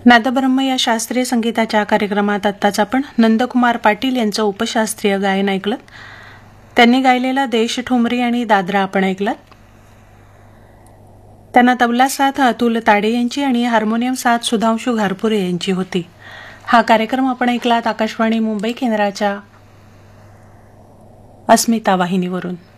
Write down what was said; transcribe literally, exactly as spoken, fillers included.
नादब्रह्म या शास्त्रीय संगीताच्या कार्यक्रमात आत्ताच आपण नंदकुमार पाटील यांचं उपशास्त्रीय गायन ऐकलं. त्यांनी गायलेला देश ठुमरी आणि दादरा आपण ऐकलात. त्यांना तबला साथ अतुल ताडे यांची आणि हार्मोनियम साथ सुधांशू घारपुरे यांची होती. हा कार्यक्रम आपण ऐकलात आकाशवाणी मुंबई केंद्राच्या अस्मिता वाहिनीवरून.